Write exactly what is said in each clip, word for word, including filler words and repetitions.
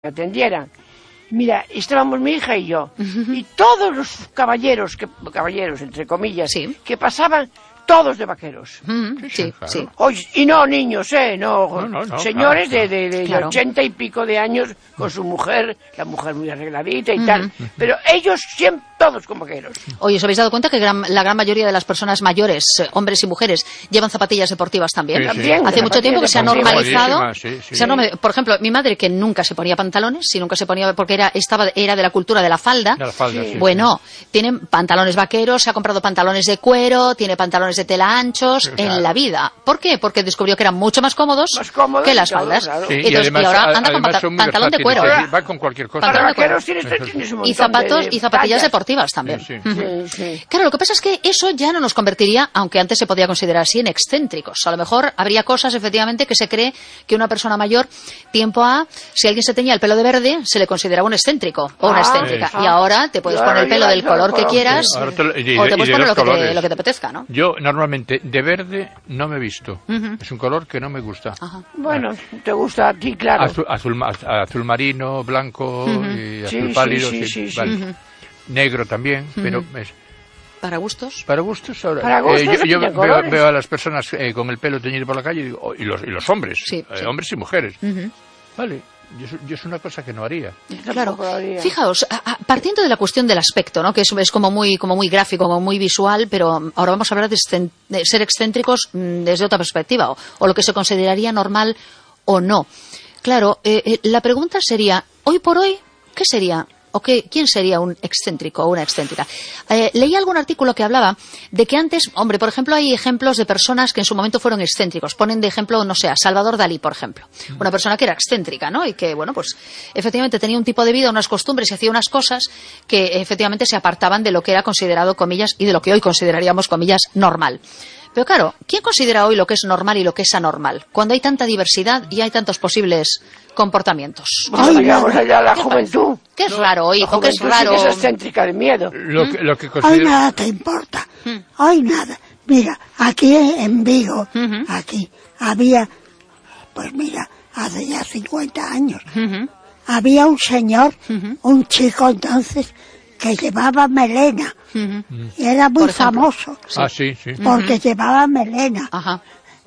atendieran. Mira, estábamos mi hija y yo, uh-huh. y todos los caballeros, que, caballeros entre comillas, sí. que pasaban, todos de vaqueros. Uh-huh. Sí, claro. sí. Oye, y no niños, ¿eh? No, no, no, no señores claro, de, de, de claro. ochenta y pico de años con su mujer, la mujer muy arregladita y uh-huh. tal. Pero ellos siempre, todos con vaqueros. Oye, ¿os habéis dado cuenta que gran, la gran mayoría de las personas mayores, eh, hombres y mujeres, llevan zapatillas deportivas también? Sí, sí. También Hace mucho tiempo que se ha normalizado. Sí, sí. Se ha norm... Por ejemplo, mi madre, que nunca se ponía pantalones, y nunca se ponía, porque era, estaba, era de la cultura de la falda. De la falda sí. Sí, bueno, sí. tienen pantalones vaqueros, se ha comprado pantalones de cuero, tiene pantalones de tela anchos, sí, claro. en la vida. ¿Por qué? Porque descubrió que eran mucho más cómodos, más cómodos que las faldas. Claro. Sí, Entonces, y, además, y ahora anda con panta pantalón de cuero. Va con cualquier cosa. Pantalón de cuero. Tienes, tienes y zapatos y zapatillas tallas. deportivas también. Sí, sí. Uh-huh. sí, sí. Claro, lo que pasa es que eso ya no nos convertiría, aunque antes se podía considerar así, en excéntricos. A lo mejor habría cosas, efectivamente, que se cree que una persona mayor, tiempo A, si alguien se teñía el pelo de verde, se le consideraba un excéntrico o una ah, excéntrica. sí. Y ahora te puedes poner el pelo del color que quieras, sí. te lo, y de, o te puedes poner lo que te, lo que te apetezca, ¿no? Yo, normalmente, de verde no me he visto. Uh-huh. Es un color que no me gusta. Ajá. Bueno, te gusta a ti, claro. Azul, azul, azul marino, blanco, uh-huh. y sí, azul pálido, sí, sí, sí, vale. sí. Uh-huh. Negro también, uh-huh. pero... Es, ¿Para gustos? Para gustos ahora. Para gustos, eh, yo yo veo, veo a las personas eh, con el pelo teñido por la calle y, digo, oh, y, los, y los hombres, sí, eh, sí. hombres y mujeres. Uh-huh. Vale, yo, yo es una cosa que no haría. Claro, fijaos, a, a, partiendo de la cuestión del aspecto, ¿no? Que es, es como muy como muy gráfico, como muy visual, pero ahora vamos a hablar de, excen, de ser excéntricos mmm, desde otra perspectiva, o, o lo que se consideraría normal o no. Claro, eh, eh, la pregunta sería, hoy por hoy, ¿qué sería? ¿O qué, quién sería un excéntrico o una excéntrica? Eh, leí algún artículo que hablaba de que antes, hombre, por ejemplo, hay ejemplos de personas que en su momento fueron excéntricos. Ponen de ejemplo, no sé, a Salvador Dalí, por ejemplo. Una persona que era excéntrica, ¿no? Y que, bueno, pues efectivamente tenía un tipo de vida, unas costumbres y hacía unas cosas que efectivamente se apartaban de lo que era considerado, comillas, y de lo que hoy consideraríamos, comillas, normal. Pero claro, ¿quién considera hoy lo que es normal y lo que es anormal? Cuando hay tanta diversidad y hay tantos posibles comportamientos. Ay, digamos allá la juventud. ¿Qué es raro hoy? ¿O qué es raro? Sí que es excéntrica de miedo. Lo que, lo que considero... Hoy nada te importa. ¿Mm? Hoy nada. Mira, aquí en Vigo, uh-huh. aquí, había, pues mira, hace ya cincuenta años, uh-huh. había un señor, uh-huh. un chico entonces, que llevaba melena. Uh-huh. Y era muy famoso. Sí. Ah, sí, sí. Porque uh-huh. llevaba melena. Ajá.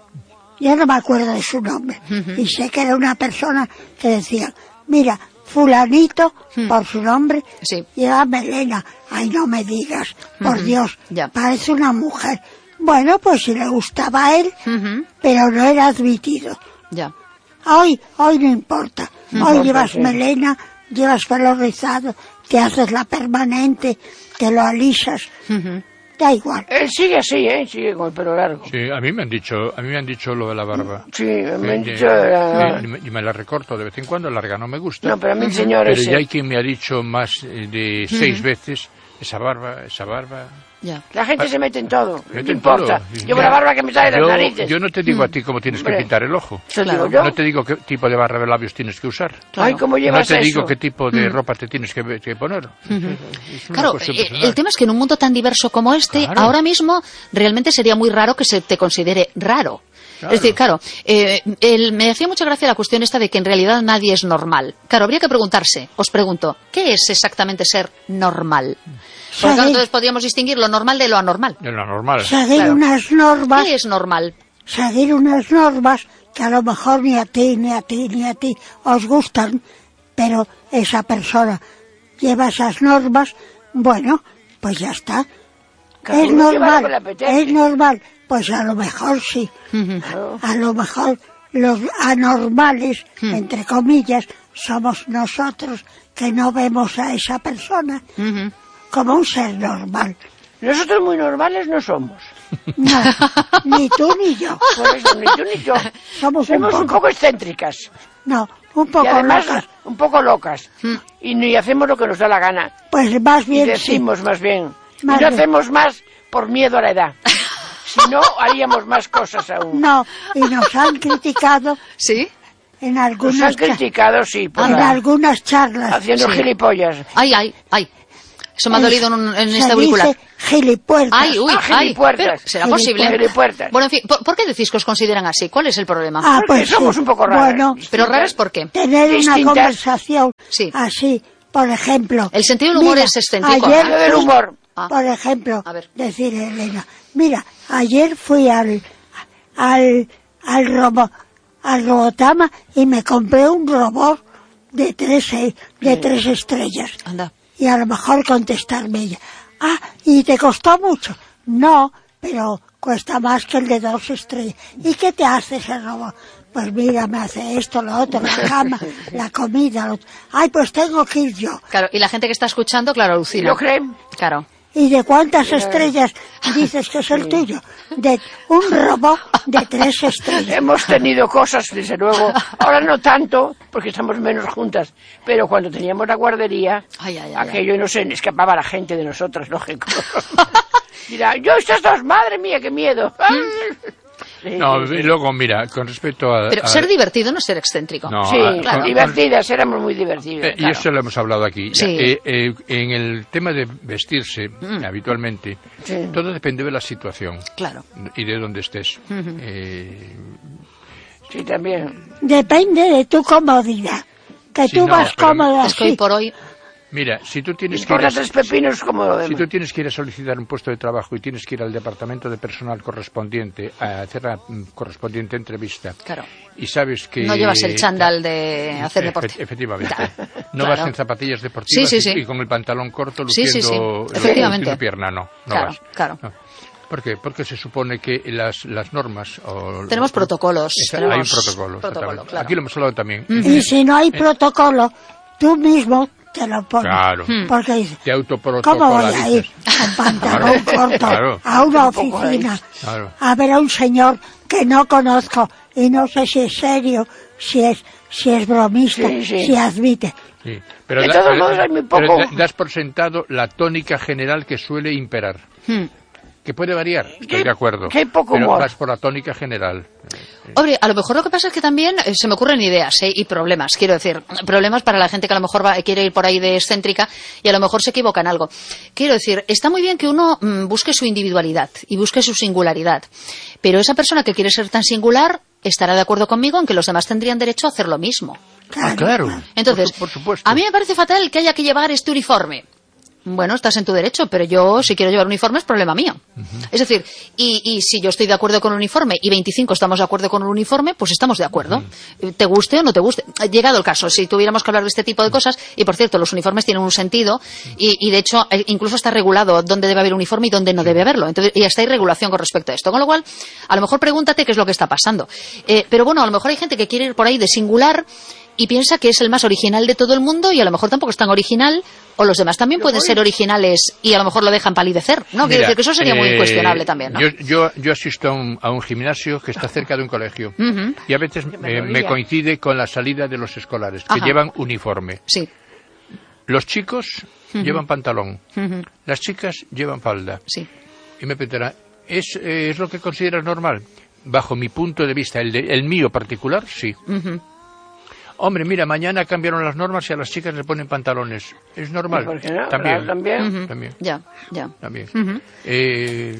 Yo no me acuerdo de su nombre. Uh-huh. Y sé que era una persona que decía, mira, fulanito, uh-huh. por su nombre, sí. lleva melena. Ay, no me digas, por uh-huh. Dios, ya. Parece una mujer. Bueno, pues si le gustaba a él, uh-huh. pero no era admitido. Ya. Hoy, hoy no importa. Uh-huh. Hoy llevas sí. melena, llevas pelo rizado, te haces la permanente, te lo alisas. Uh-huh. Da igual. Él sigue así, ¿eh? Sigue con el pelo largo. Sí, a mí me han dicho, a mí me han dicho lo de la barba. Sí, me han eh, dicho... La... Y me, me la recorto de vez en cuando, larga no me gusta. No, pero a mí, señor, Pero ese... ya hay quien me ha dicho más de uh-huh. seis veces, esa barba, esa barba... Ya. La gente se mete en todo, no mete importa. Todo. Llevo la barba que me sale de yo, las narices. Yo no te digo a ti cómo tienes Hombre. que pintar el ojo. Claro. ¿Yo? No te digo qué tipo de barra de labios tienes que usar. Claro. Ay, ¿cómo llevas no te eso? digo qué tipo de mm. ropa te tienes que, que poner. Uh-huh. Es una claro, cosa eh, personal. el tema es que en un mundo tan diverso como este, claro. ahora mismo realmente sería muy raro que se te considere raro. Claro. Es decir, claro, eh, el, me hacía mucha gracia la cuestión esta de que en realidad nadie es normal. Claro, habría que preguntarse, os pregunto, ¿qué es exactamente ser normal? Porque claro, entonces podríamos distinguir lo normal de lo anormal. De lo anormal. Seguir claro. unas normas. ¿Qué es normal? Seguir unas normas que a lo mejor ni a ti, ni a ti, ni a ti os gustan, pero esa persona lleva esas normas, bueno, pues ya está. Cada es uno normal, es normal, pues a lo mejor sí. Uh-huh. A lo mejor los anormales, uh-huh. entre comillas, somos nosotros que no vemos a esa persona. Uh-huh. Como un ser normal. Nosotros muy normales no somos. No, ni tú ni yo. Por eso, ni tú ni yo. Somos, Somos un, poco, un poco excéntricas. No, un poco y además, locas. Un poco locas. Mm. Y ni hacemos lo que nos da la gana. Pues más bien y decimos sí. más bien. Más y no bien. hacemos más por miedo a la edad. Si no, haríamos más cosas aún. No, y nos han criticado. ¿Sí? En algunas, nos han criticado, sí. Por en la, algunas charlas. haciendo sí. gilipollas. Ay, ay, ay. Eso me ha dolido en, un, en se este auricular. dice gilipuertas. Ay, uy, Ah, ay, gilipuertas. pero será Gilipuertas. posible. Gilipuertas. Bueno, en fin, ¿por, por qué decís que os consideran así? ¿Cuál es el problema? Ah, Porque pues somos sí. un poco raras. Bueno, Pero raras, ¿por qué? tener una Distintas. conversación Sí. así, por ejemplo. El sentido del humor mira, es excéntrico, ayer Lo del fui- humor. Ah. Por ejemplo, A ver. decir Elena, mira, ayer fui al al al robot al Robotama y me compré un robot de tres eh, de tres estrellas. Anda. Y a lo mejor contestarme ella, ah, ¿y te costó mucho? No, pero cuesta más que el de dos estrellas. ¿Y qué te hace ese robot? Pues mira, me hace esto, lo otro, la cama, la comida, lo otro. Ay, pues tengo que ir yo. Claro, y la gente que está escuchando, claro, alucina. ¿Lo creen? Claro. ¿Y de cuántas estrellas dices que es el tuyo? De un robot de tres estrellas. Hemos tenido cosas, desde luego. Ahora no tanto, porque estamos menos juntas. Pero cuando teníamos la guardería, Ay, ay, ay, aquello no se escapaba la gente de nosotras, lógico. Mira, yo estas dos, madre mía, qué miedo. Sí, No, sí, y sí. luego, mira, con respecto a... Pero a- ser divertido no es ser excéntrico. No, Sí, a- claro. con- divertidas, éramos muy divertidas. Eh, y eso lo hemos hablado aquí. Sí. Eh, eh, en el tema de vestirse, habitualmente, Sí. todo depende de la situación Claro. y de dónde estés. Eh, Sí, también. Depende de tu comodidad. Que Sí, tú no, vas pero- cómodo Es que hoy así. por hoy... mira, si tú tienes Y que ir por a, las tres pepinos, como lo si vemos. tú tienes que ir a solicitar un puesto de trabajo y tienes que ir al departamento de personal correspondiente a hacer la mm, correspondiente entrevista, Claro. y sabes que No llevas el chándal de hacer Efe- deporte. efectivamente. Claro. No Claro. vas en zapatillas deportivas Sí, sí, sí. Y, y con el pantalón corto Sí, sí, luciendo, sí. Efectivamente. luciendo pierna, no, no Claro, vas. claro. No. ¿Por qué? Porque se supone que las, las normas... O, Tenemos protocolos. Esa- tenemos hay un protocolo. protocolo, exactamente. claro. Aquí lo hemos hablado también. Y si no hay protocolo, tú mismo te lo pones. Claro. Porque dices, Te ¿cómo voy a ir autoprotocolarices. con pantalón Claro, corto claro. a una Un poco ahí. oficina Claro. a ver a un señor que no conozco y no sé si es serio, si es si es bromista, Sí, sí. si admite? Sí. Pero, De da- todos pero- modos hay muy pero poco. da- das por sentado la tónica general que suele imperar. Hmm. Que puede variar, estoy Que- de acuerdo. que hay poco pero humor. vas por la tónica general. Hombre, a lo mejor lo que pasa es que también eh, se me ocurren ideas ¿eh? y problemas, quiero decir, problemas para la gente que a lo mejor va, quiere ir por ahí de excéntrica y a lo mejor se equivoca en algo. Quiero decir, está muy bien que uno mm, busque su individualidad y busque su singularidad, pero esa persona que quiere ser tan singular estará de acuerdo conmigo en que los demás tendrían derecho a hacer lo mismo. Ah, claro. Entonces, por, su- por supuesto. a mí me parece fatal que haya que llevar este uniforme. Bueno, estás en tu derecho, pero yo si quiero llevar uniforme es problema mío. Es decir, y, y si yo estoy de acuerdo con un uniforme y veinticinco estamos de acuerdo con un uniforme, pues estamos de acuerdo. Te guste o no te guste. Llegado el caso, si tuviéramos que hablar de este tipo de cosas, y por cierto, los uniformes tienen un sentido y, y de hecho eh, incluso está regulado dónde debe haber uniforme y dónde no debe haberlo. Entonces, y hasta hay regulación con respecto a esto. Con lo cual, a lo mejor pregúntate qué es lo que está pasando. Eh, pero bueno, a lo mejor hay gente que quiere ir por ahí de singular y piensa que es el más original de todo el mundo y a lo mejor tampoco es tan original, o los demás también pueden ser originales y a lo mejor lo dejan palidecer, ¿no? Quiero Mira, decir que eso sería muy eh, incuestionable también, ¿no? Yo, yo, yo asisto a un, a un gimnasio que está cerca de un colegio Ujú. y a veces me eh, lo me diga. coincide con la salida de los escolares, que Ajá. llevan uniforme. Sí. Los chicos llevan pantalón, Ujú. las chicas llevan falda. Sí. Y me preguntará, ¿es, eh, ¿es lo que consideras normal? Bajo mi punto de vista, el, de- el mío particular, sí. Ujú. Hombre, mira, mañana cambiaron las normas y a las chicas les ponen pantalones. ¿Es normal? ¿Y por qué no? También. Claro, también. Ujú. También. Ya, ya. También. Ujú. Eh,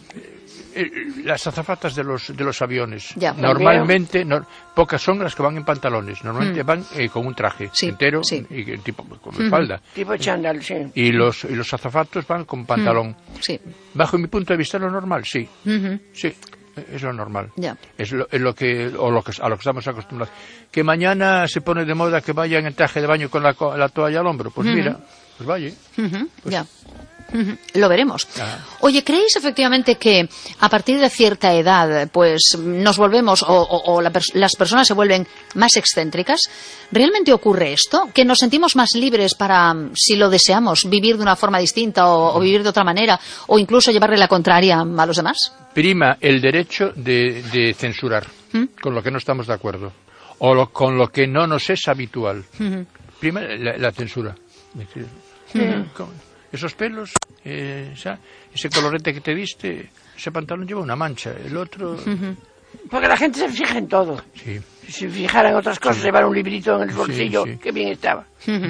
eh, las azafatas de los de los aviones. Ya. Normalmente, no- pocas son las que van en pantalones. Normalmente van eh, con un traje Sí, entero sí. y que- tipo con espalda. Tipo chándal, sí. Y los y los azafatos van con pantalón. Sí. Bajo mi punto de vista, lo normal, sí, Ujú. sí. Es lo normal. Ya. Es lo, es lo que o lo que a lo que estamos acostumbrados. Que mañana se pone de moda que vayan en traje de baño con la, co- la toalla al hombro. Pues mira, pues vaya. Ujú. Ya. Ujú. Lo veremos. Ah. Oye, ¿creéis efectivamente que a partir de cierta edad, pues nos volvemos o, o- o la pers- las personas se vuelven más excéntricas? ¿Realmente ocurre esto? ¿Que nos sentimos más libres para, si lo deseamos, vivir de una forma distinta o, o vivir de otra manera o incluso llevarle la contraria a los demás? Prima el derecho de, de censurar ¿Mm? con lo que no estamos de acuerdo o lo- con lo que no nos es habitual. Ujú. Prima la, la censura. Es decir, ¿cómo? Esos pelos, eh, esa- ese colorete que te diste, ese pantalón lleva una mancha, el otro... Porque la gente se fija en todo. Sí. Si se fijara en otras cosas, llevar un librito en el bolsillo, sí. qué bien estaba. Ujú.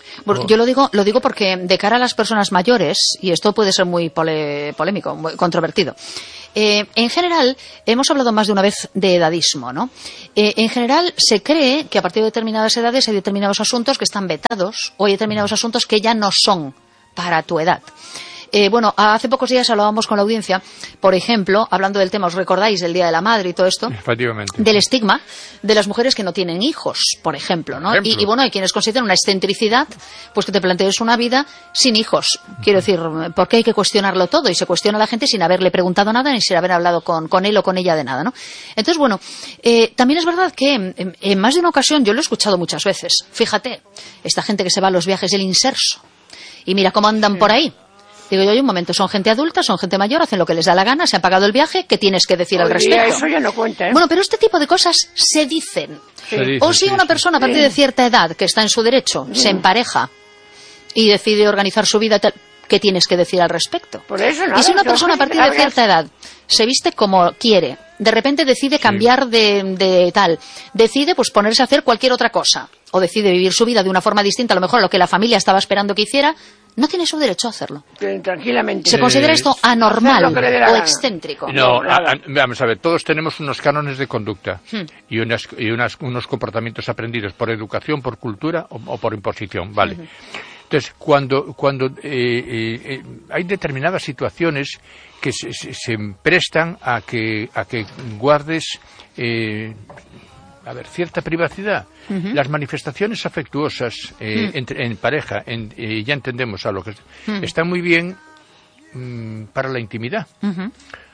Bueno, yo lo digo, lo digo porque de cara a las personas mayores, y esto puede ser muy pole, polémico, muy controvertido, eh, en general, hemos hablado más de una vez de edadismo, ¿no? Eh, en general, se cree que a partir de determinadas edades hay determinados asuntos que están vetados o hay determinados asuntos que ya no son para tu edad. Eh, bueno, hace pocos días hablábamos con la audiencia, por ejemplo, hablando del tema, ¿os recordáis del Día de la Madre y todo esto? Efectivamente. Del estigma de las mujeres que no tienen hijos, por ejemplo, ¿no? Ejemplo. Y, y bueno, hay quienes consideran una excentricidad, pues que te plantees una vida sin hijos. Quiero decir, ¿por qué hay que cuestionarlo todo? Y se cuestiona a la gente sin haberle preguntado nada ni sin haber hablado con, con él o con ella de nada, ¿no? Entonces, bueno, eh, también es verdad que en, en más de una ocasión, yo lo he escuchado muchas veces, fíjate, esta gente que se va a los viajes del inserso y mira cómo andan sí. por ahí. Digo yo, oye, un momento, son gente adulta, son gente mayor, hacen lo que les da la gana, se han pagado el viaje, ¿qué tienes que decir al respecto? Eso ya no cuenta, ¿eh? Bueno, pero este tipo de cosas se dicen. Se dice, o si sí, una sí. persona a partir de cierta edad, que está en su derecho, Sí. se empareja y decide organizar su vida, tal, ¿qué tienes que decir al respecto? Por eso, nada, y si una son persona a gente partir de largas. cierta edad se viste como quiere, de repente decide cambiar de, de tal, decide pues ponerse a hacer cualquier otra cosa, o decide vivir su vida de una forma distinta, a lo mejor a lo que la familia estaba esperando que hiciera, no tiene su derecho a hacerlo. Tranquilamente. ¿Se considera esto anormal Hacer lo que le dé la o gana. excéntrico? No, No, a- nada. a- vamos a ver, todos tenemos unos cánones de conducta Hmm. y, unas, y unas, unos comportamientos aprendidos por educación, por cultura o, o por imposición, ¿vale? Hmm. Entonces, cuando, cuando eh, eh, eh, hay determinadas situaciones que se, se- se prestan a que, a que guardes eh, a ver, cierta privacidad. Uh-huh. Las manifestaciones afectuosas eh, uh-huh. entre, en pareja, en, eh, ya entendemos a lo que uh-huh. están muy bien mm, para la intimidad. Uh-huh.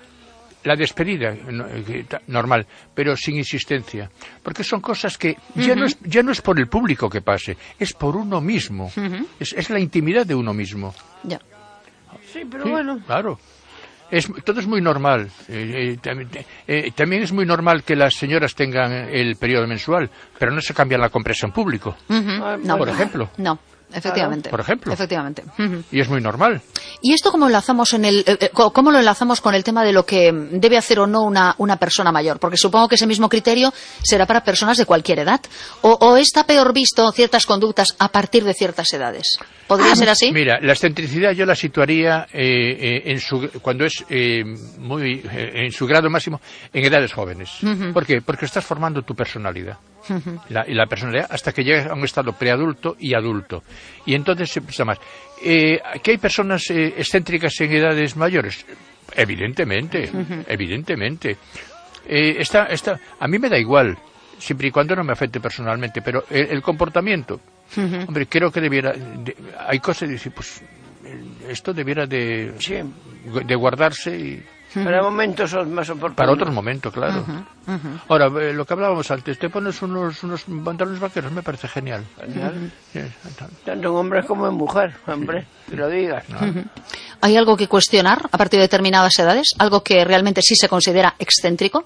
La despedida, no, eh, normal, pero sin insistencia. Porque son cosas que uh-huh. ya, no es, ya no es por el público que pase, es por uno mismo. Uh-huh. Es, es la intimidad de uno mismo. Ya. Sí, pero sí, bueno. Claro. Es, todo es muy normal. Eh, eh, también, eh, también es muy normal que las señoras tengan el periodo mensual, pero no se cambia la compresa en público. Uh-huh. No, por ejemplo. No, efectivamente. Por ejemplo. Efectivamente. Uh-huh. Y es muy normal. ¿Y esto cómo lo enlazamos en el, eh, cómo lo enlazamos con el tema de lo que debe hacer o no una, una persona mayor? Porque supongo que ese mismo criterio será para personas de cualquier edad. ¿O, o está peor visto ciertas conductas a partir de ciertas edades? ¿Podría ah, ser así? Mira, la excentricidad yo la situaría eh, eh, en su, cuando es eh, muy eh, en su grado máximo en edades jóvenes. Uh-huh. ¿Por qué? Porque estás formando tu personalidad. Uh-huh. La, y la personalidad hasta que llegas a un estado preadulto y adulto. Y entonces se pasa más. Eh, ¿Que hay personas eh, excéntricas en edades mayores? Evidentemente, uh-huh. evidentemente. Eh, esta, esta, a mí me da igual, siempre y cuando no me afecte personalmente, pero el, el comportamiento, uh-huh. hombre, creo que debiera, de, hay cosas de decir, pues, esto debiera de, sí. de guardarse y... Para momentos más oportunos. Para otros momentos, claro. Uh-huh, uh-huh. Ahora, eh, lo que hablábamos antes, te pones unos, unos pantalones vaqueros, me parece genial. Genial. Sí, tanto en hombres como en mujer, hombre, sí. que lo digas. ¿No? Uh-huh. ¿Hay algo que cuestionar a partir de determinadas edades? ¿Algo que realmente sí se considera excéntrico?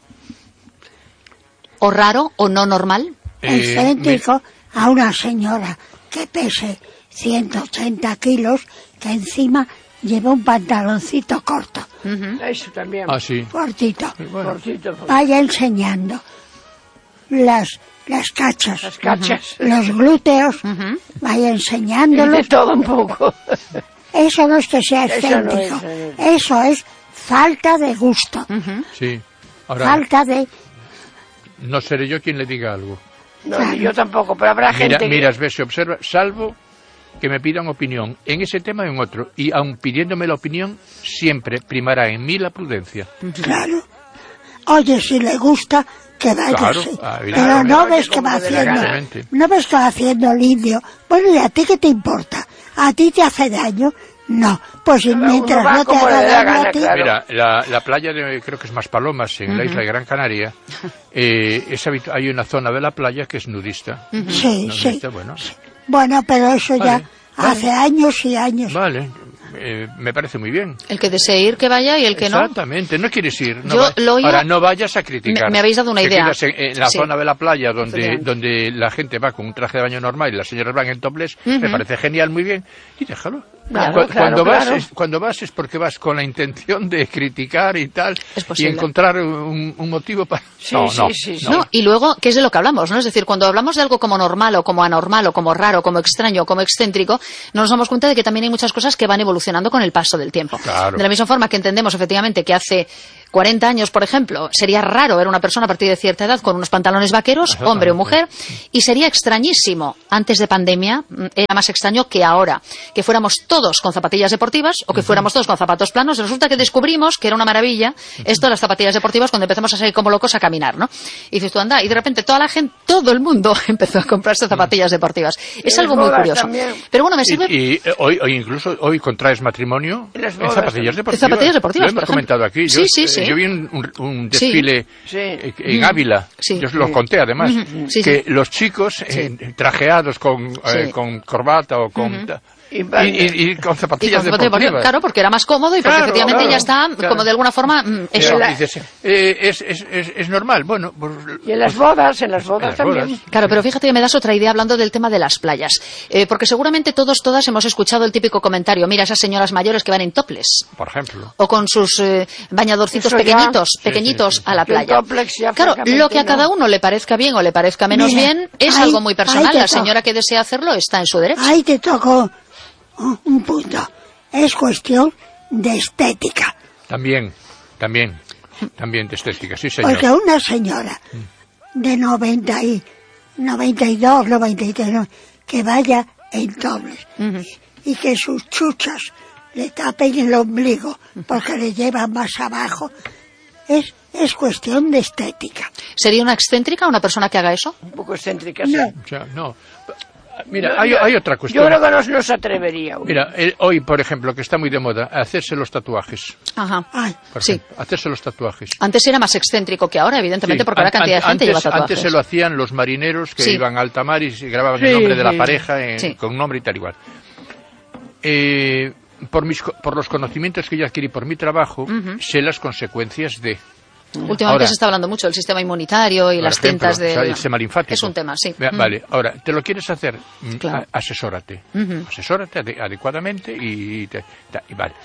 ¿O raro o no normal? Eh, excéntrico me... a una señora que pese ciento ochenta kilos, que encima lleva un pantaloncito corto. Uh-huh. Eso también. Ah, sí. Cortito. Sí, bueno. Cortito. Vaya enseñando las, las cachas. Las cachas. Uh-huh. Los glúteos. Uh-huh. Vaya enseñándolos. Y de todo un poco. Eso no es que sea excéntrico. Eso, no es, eh... Eso es falta de gusto. Uh-huh. Sí. Ahora, falta de... No seré yo quien le diga algo. No, claro. Yo tampoco, pero habrá Mira, gente que... Miras, ves, se observa, salvo... que me pidan opinión en ese tema o en otro, y aun pidiéndome la opinión, siempre primará en mí la prudencia. Claro. Oye, si le gusta, que vaya, claro, sí. Ah, Pero claro, no ves que va haciendo, no ves que va haciendo el indio. Bueno, ¿y a ti qué te importa? ¿A ti te hace daño? No, pues mientras no te haga daño a ti... Mira, la, la playa de, creo que es Maspalomas, en uh-huh. la isla de Gran Canaria, eh, es habitu- hay una zona de la playa que es nudista. Uh-huh. Sí, nudista, sí. Bueno. bueno, pero eso vale, ya vale. hace años y años. Vale, eh, me parece muy bien. El que desee ir, que vaya, y el que no... Exactamente, no quieres ir. No Yo va... lo oigo... Ahora, no vayas a criticar. Me, me habéis dado una Te idea. quedas en, en la sí. zona de la playa donde, donde la gente va con un traje de baño normal y las señoras van en topless, uh-huh. me parece genial, muy bien, y déjalo. Claro, Cu- claro, cuando, vas, claro. es, cuando vas es porque vas con la intención de criticar y tal, Es y posible. encontrar un, un motivo para... Sí, no, sí, no, sí, sí. no. No, y luego, ¿qué es de lo que hablamos? ¿No? Es decir, cuando hablamos de algo como normal o como anormal o como raro, como extraño o como excéntrico, no nos damos cuenta de que también hay muchas cosas que van evolucionando con el paso del tiempo. Claro. De la misma forma que entendemos efectivamente que hace cuarenta años, por ejemplo, sería raro ver una persona a partir de cierta edad con unos pantalones vaqueros, hombre o mujer, y sería extrañísimo. Antes de pandemia era más extraño que ahora, que fuéramos todos con zapatillas deportivas o que fuéramos todos con zapatos planos. Resulta que descubrimos que era una maravilla esto de las zapatillas deportivas cuando empezamos a salir como locos a caminar, ¿no? Y dices tú, anda, y de repente toda la gente, todo el mundo empezó a comprarse zapatillas deportivas. Es las algo muy bodas curioso. también. Pero bueno, me sirve... Y, y, eh, hoy, hoy incluso hoy contraes matrimonio En las en bodas zapatillas también. deportivas. En zapatillas deportivas, Lo hemos por ejemplo. comentado aquí. Sí, yo, sí, eh, sí. yo vi un, un- un Sí. desfile Sí. eh, en Ávila. Sí. Yo os lo conté además. Sí, que sí. los chicos eh, trajeados con, eh, Sí. con corbata o con... ta- Y Y, van- y- y con Y zapatillas con- deportivas. claro, porque era más cómodo y porque Claro, efectivamente claro, ya está claro. como de alguna forma mm, eso. Pero la- dices, eh, es, es, es, es normal. Bueno, pues, Y en las bodas, en las bodas las también. bodas. Claro, pero fíjate que me das otra idea hablando del tema de las playas. Eh, porque seguramente todos, todas hemos escuchado el típico comentario, mira esas señoras mayores que van en topless. por ejemplo. O con sus eh, bañadorcitos Eso ya. pequeñitos, Sí, pequeñitos sí, sí, sí. a la Yo el playa. toplex ya, Claro, francamente, lo que a no. cada uno le parezca bien o le parezca menos Mira, bien es ahí- algo muy personal. ahí te La toca. señora que desea hacerlo está en su derecho. Ahí te tocó un un punto. Es cuestión de estética. También, también, también de estética, sí señor. Porque una señora de noventa y noventa y dos, noventa y tres, no, que vaya en dobles y que sus chuchas le tapen el ombligo porque le llevan más abajo, es, es cuestión de estética. ¿Sería una excéntrica una persona que haga eso? Un poco excéntrica, sí. No. O sea, no. Mira, Yo- hay, yo- hay otra Yo cuestión. creo que no, no se atrevería. uno. Mira, eh, hoy, por ejemplo, que está muy de moda, hacerse los tatuajes. Ajá. Ay, Por Sí. ejemplo, hacerse los tatuajes. Antes era más excéntrico que ahora, evidentemente, Sí, porque ahora an- cantidad de an- gente antes, lleva tatuajes. Antes se lo hacían los marineros que Sí. iban a alta mar y se grababan Sí, el nombre de la sí. pareja en- Sí. con nombre y tal igual. Eh, por, mis, co- por los conocimientos que yo adquirí por mi trabajo, sé las consecuencias de... Últimamente Ahora, se está hablando mucho del sistema inmunitario y por las ejemplo, tintas de... o sea, el sistema linfático. Es un tema, sí. Vea, Mm. Vale, ahora, ¿te lo quieres hacer? Mm, Claro. a- Asesórate. Ujú. Asesórate ade- adecuadamente y, te- ta- y vale.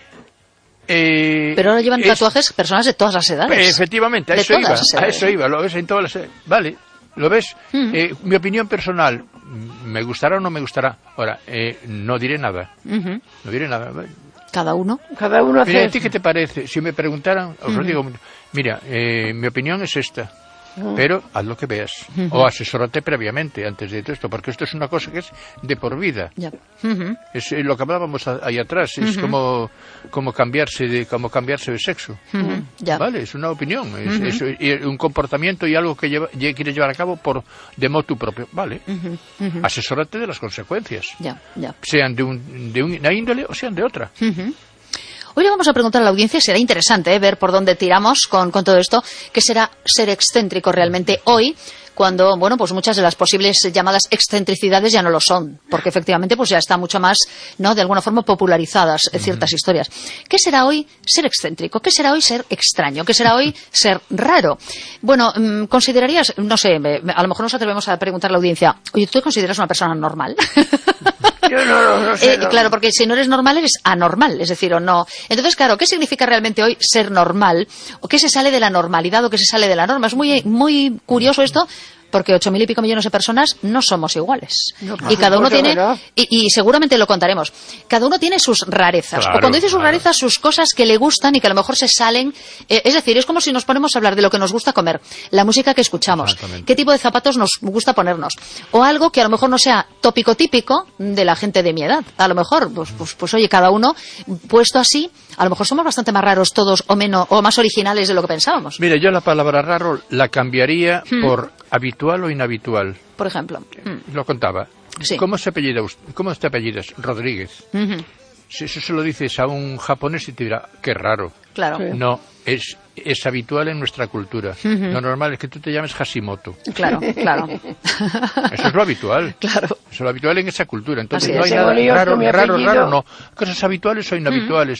Eh, Pero ahora llevan es- tatuajes personas de todas las edades. Efectivamente, a De eso todas iba, las a edades, eso ¿eh? iba, lo ves en todas las... e- Vale, ¿lo ves? Ujú. Eh, mi opinión personal, mm, ¿me gustará o no me gustará? Ahora, eh, no diré nada, Ujú. no diré nada. Cada uno. Cada uno hace... Mira, ¿a ti qué te parece? Si me preguntaran, os lo digo, mira, eh, mi opinión es esta, pero haz lo que veas. O asesórate previamente antes de todo esto, porque esto es una cosa que es de por vida. Ya. Ujú. Es eh, lo que hablábamos a- ahí atrás, es como, como cambiarse de como cambiarse de sexo. Ujú. Ya. Vale, es una opinión, es, es, eh, un comportamiento y algo que lleva, lle- quieres llevar a cabo por de motu propio. Vale, Ujú. Ujú. asesórate de las consecuencias, Ya, ya. sean de, un, de una índole o sean de otra. Ujú. Hoy le vamos a preguntar a la audiencia, será interesante ¿eh? ver por dónde tiramos con, con todo esto, qué será ser excéntrico realmente hoy, cuando, bueno, pues muchas de las posibles llamadas excentricidades ya no lo son, porque efectivamente pues ya está mucho más, ¿no?, de alguna forma popularizadas eh, ciertas historias. ¿Qué será hoy ser excéntrico? ¿Qué será hoy ser extraño? ¿Qué será hoy ser raro? Bueno, mm, ¿considerarías, no sé, me- me- a lo mejor nos atrevemos a preguntar a la audiencia, oye, ¿tú te consideras una persona normal? Yo no, no, no sé. Eh, no. Claro, porque si no eres normal, eres anormal, es decir, o no. Entonces, claro, ¿qué significa realmente hoy ser normal? ¿O qué se sale de la normalidad o qué se sale de la norma? Es muy, muy curioso esto, porque ocho mil y pico millones de personas no somos iguales. No, por y cada uno supuesto tiene, que no. y, y seguramente lo contaremos, cada uno tiene sus rarezas. Claro, o cuando dice sus claro. rarezas, sus cosas que le gustan y que a lo mejor se salen. Eh, es decir, es como si nos ponemos a hablar de lo que nos gusta comer, la música que escuchamos, Exactamente. qué tipo de zapatos nos gusta ponernos, o algo que a lo mejor no sea tópico típico de la gente de mi edad. A lo mejor, pues, pues, pues oye, cada uno puesto así, a lo mejor somos bastante más raros todos o menos o más originales de lo que pensábamos. Mira, yo la palabra raro la cambiaría Hmm. por habitual o inhabitual. Por ejemplo. Mm. Lo contaba. Sí. ¿Cómo se apellida usted? ¿Cómo te apellidas? Rodríguez. Ujú. Si eso se lo dices a un japonés y te dirá, qué raro. Claro. Sí. No, es, es habitual en nuestra cultura. Lo normal es que tú te llames Hashimoto. Claro, claro. Eso es lo habitual. Claro. Eso es lo habitual en esa cultura. Entonces Así no es. hay nada Ese bolillo raro, con mi raro, apellido. raro, no. Cosas habituales o inhabituales.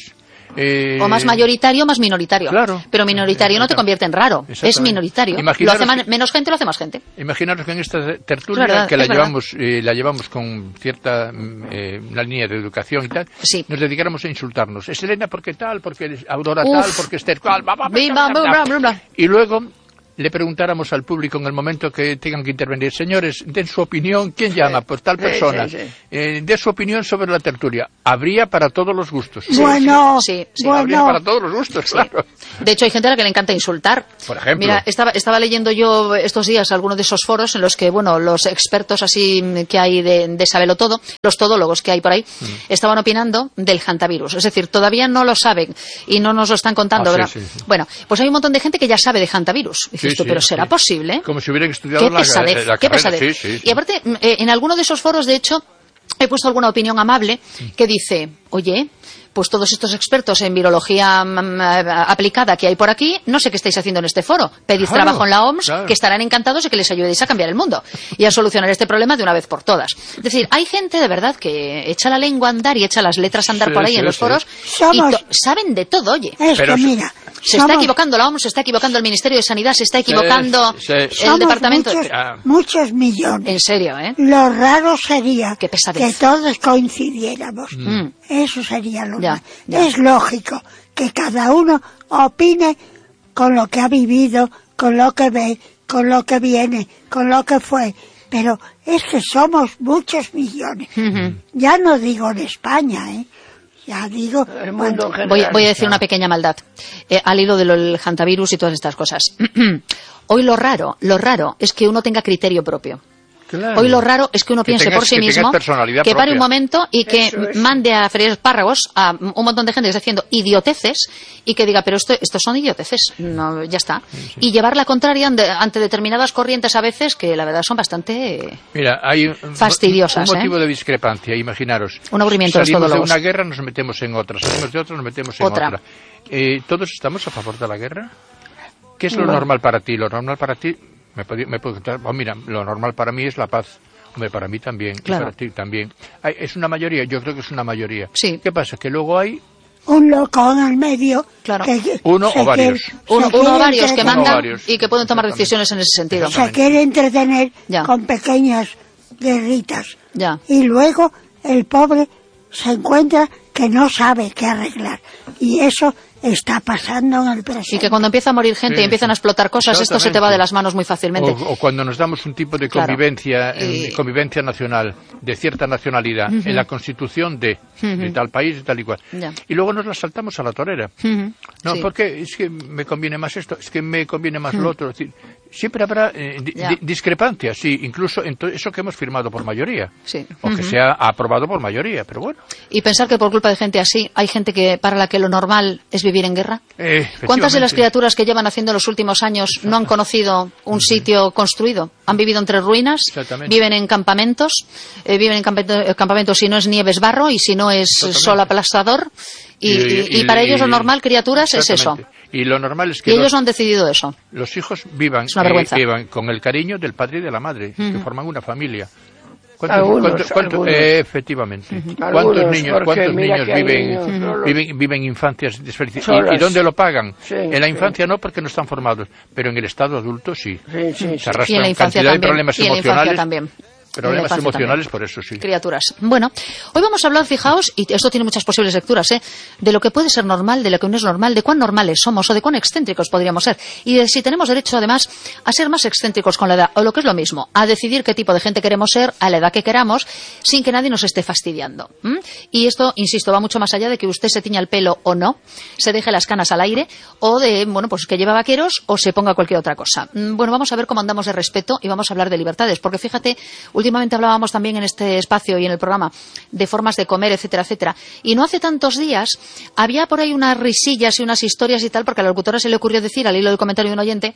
Eh, o más mayoritario o más minoritario. Claro. Pero minoritario no te convierte en raro, es minoritario. Lo hace man, menos gente, lo hace más gente. Imaginaros que en esta tertulia, verdad, que la llevamos, eh, la llevamos con cierta eh, una línea de educación y tal, sí. nos dedicáramos a insultarnos. Es Elena porque tal, porque Aurora Uf. tal, porque Esther tal, bla, bla, bla, bla, bla, bla, bla. Y luego le preguntáramos al público en el momento que tengan que intervenir, señores, den su opinión, ¿quién llama? Pues tal persona. Sí, sí, sí. Eh, den su opinión sobre la tertulia. Habría para todos los gustos. Bueno, sí, sí. bueno. Habría para todos los gustos, sí. Claro. De hecho, hay gente a la que le encanta insultar. Por ejemplo. Mira, estaba, estaba leyendo yo estos días algunos de esos foros en los que, bueno, los expertos así que hay de, de sabelo todo, los todólogos que hay por ahí, mm. estaban opinando del hantavirus. Es decir, todavía no lo saben y no nos lo están contando, ah, ¿verdad? Sí, sí, sí. Bueno, pues hay un montón de gente que ya sabe de hantavirus. Dices sí, tú, sí, pero ¿será sí. posible? Como si hubieran estudiado ¿Qué la, pesadez, la qué carrera. pesadez. Sí, sí, sí. Y aparte, eh, en alguno de esos foros, de hecho, he puesto alguna opinión amable que dice, oye, pues todos estos expertos en virología um, aplicada que hay por aquí, no sé qué estáis haciendo en este foro. Pedid claro, trabajo en la O M S, claro. que estarán encantados de que les ayudéis a cambiar el mundo y a solucionar este problema de una vez por todas. Es decir, hay gente de verdad que echa la lengua a andar y echa las letras a andar sí, por ahí sí, en los sí. foros Somos... y to- saben de todo, oye. Es Pero que mira, se somos... está equivocando la O M S, se está equivocando el Ministerio de Sanidad, se está equivocando sí, sí. el somos departamento. Muchos, muchos millones. En serio, ¿eh? Lo raro sería que todos coincidiéramos. Mm. Eso sería lo ya, más. Ya. Es lógico que cada uno opine con lo que ha vivido, con lo que ve, con lo que viene, con lo que fue. Pero es que somos muchos millones. Uh-huh. Ya no digo en España, ¿eh? Ya digo... El mundo bueno, voy, voy a decir una pequeña maldad. Eh, al hilo del hantavirus y todas estas cosas. Hoy lo raro, lo raro es que uno tenga criterio propio. Claro. Hoy lo raro es que uno que piense tengas, por sí que mismo, que propia. pare un momento y que eso, eso. mande a freír espárragos a un montón de gente que está haciendo idioteces y que diga, pero esto, estos son idioteces, no, ya está. Sí, sí. Y llevar la contraria ante, ante determinadas corrientes a veces que la verdad son bastante Mira, hay un, fastidiosas. Un motivo ¿eh? de discrepancia, imaginaros. Un aburrimiento Salimos de una guerra, nos metemos en otra. Salimos de otra, nos metemos en otra. otra. Eh, ¿Todos estamos a favor de la guerra? ¿Qué es lo bueno. normal para ti? Lo normal para ti, me puedo, me puedo contar, oh, mira, lo normal para mí es la paz. Hombre, para mí también, claro. y para ti también. Hay, ¿Es una mayoría? Yo creo que es una mayoría. Sí. ¿Qué pasa? Que luego hay... un loco en el medio. Claro. Que, uno o varios. Quiere, uno, uno o varios que mandan varios. y que pueden tomar decisiones en ese sentido. Se quiere entretener ya. con pequeñas guerritas. Ya. Y luego el pobre se encuentra que no sabe qué arreglar. Y eso está pasando en el presente. Y que cuando empieza a morir gente sí, y empiezan sí. a explotar cosas, esto se te va de las manos muy fácilmente. O, o cuando nos damos un tipo de convivencia, claro. y... eh, convivencia nacional, de cierta nacionalidad, uh-huh. en la constitución de, uh-huh. de tal país, de tal y cual. Ya. Y luego nos la saltamos a la torera. Uh-huh. No, sí. porque es que me conviene más esto, es que me conviene más uh-huh. lo otro. Es decir, siempre habrá eh, di- di- discrepancias, sí, incluso en todo eso que hemos firmado por mayoría. Sí. O uh-huh. que sea aprobado por mayoría, pero bueno. Y pensar que por culpa de gente así, hay gente que para la que lo normal es vivir en guerra. Eh, ¿Cuántas de las criaturas que llevan haciendo en los últimos años no han conocido un sitio construido? Han vivido entre ruinas, viven en campamentos, eh, viven en campamentos, campamentos si no es nieve es barro y si no es sol aplastador. Y, y, y, y para y, ellos lo normal, criaturas, es eso. Y lo normal es que y los, ellos no han decidido eso. Los hijos vivan, es una vergüenza. Eh, vivan con el cariño del padre y de la madre, uh-huh. que forman una familia. ¿Cuántos, algunos, cuánto, cuánto, algunos. Eh, efectivamente. Uh-huh. ¿Cuántos algunos, niños, cuántos niños viven, niños uh-huh. viven, viven infancias desfelices? ¿Y, ¿Y dónde lo pagan? Sí, en la infancia sí. no, porque no están formados, pero en el estado adulto sí. sí, sí, sí. Se arrastran y en la infancia cantidad también. de problemas y en emocionales. La infancia también. Problemas emocionales, también. Por eso sí. Criaturas. Bueno, hoy vamos a hablar, fijaos, y esto tiene muchas posibles lecturas, ¿eh? de lo que puede ser normal, de lo que no es normal, de cuán normales somos o de cuán excéntricos podríamos ser. Y de si tenemos derecho, además, a ser más excéntricos con la edad, o lo que es lo mismo, a decidir qué tipo de gente queremos ser a la edad que queramos, sin que nadie nos esté fastidiando. ¿Mm? Y esto, insisto, va mucho más allá de que usted se tiña el pelo o no, se deje las canas al aire, o de, bueno, pues que lleva vaqueros o se ponga cualquier otra cosa. Bueno, vamos a ver cómo andamos de respeto y vamos a hablar de libertades, porque fíjate, últimamente hablábamos también en este espacio y en el programa de formas de comer, etcétera, etcétera. Y no hace tantos días había por ahí unas risillas y unas historias y tal, porque a la locutora se le ocurrió decir, al hilo del comentario de un oyente,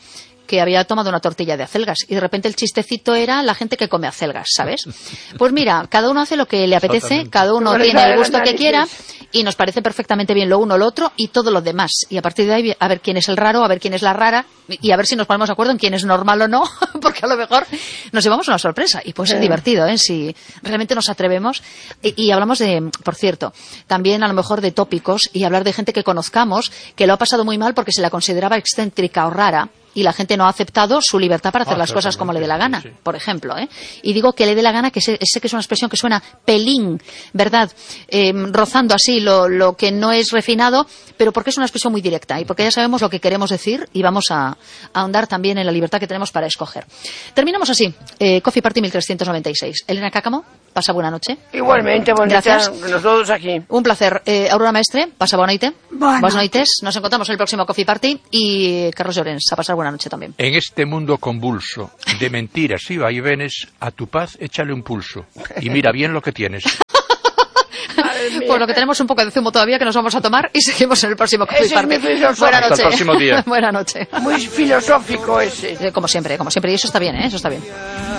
que había tomado una tortilla de acelgas y de repente el chistecito era la gente que come acelgas, ¿sabes? Pues mira, cada uno hace lo que le apetece, cada uno tiene el gusto que quiera y nos parece perfectamente bien lo uno, lo otro y todo lo demás. Y a partir de ahí a ver quién es el raro, a ver quién es la rara y a ver si nos ponemos de acuerdo en quién es normal o no, porque a lo mejor nos llevamos una sorpresa y puede ser divertido, ¿eh? Si realmente nos atrevemos. Y, y hablamos de, por cierto, también a lo mejor de tópicos y hablar de gente que conozcamos que lo ha pasado muy mal porque se la consideraba excéntrica o rara. Y la gente no ha aceptado su libertad para hacer ah, las cosas como le dé la gana, sí, sí. por ejemplo. ¿eh? Y digo que le dé la gana, que sé, sé que es una expresión que suena pelín, ¿verdad? Eh, rozando así lo, lo que no es refinado, pero porque es una expresión muy directa y porque ya sabemos lo que queremos decir y vamos a, a ahondar también en la libertad que tenemos para escoger. Terminamos así. Eh, Coffee Party mil trescientos noventa y seis. Elena Cáccamo, pasa buena noche. Igualmente, buenas noches a todos aquí. Un placer. Eh, Aurora Maestre, pasa buena noche. Bueno. Buenas noites. Nos encontramos en el próximo Coffee Party y Carlos Llorens, a pasar buena noche también. En este mundo convulso de mentiras y vaivenes, a tu paz échale un pulso y mira bien lo que tienes. Pues lo que tenemos un poco de zumo todavía que nos vamos a tomar y seguimos en el próximo Coffee ese Party. Es muy filosófico. Buena noche. Hasta el próximo día. Buena noche. Muy filosófico ese. Como siempre, como siempre. Y eso está bien, ¿eh? Eso está bien.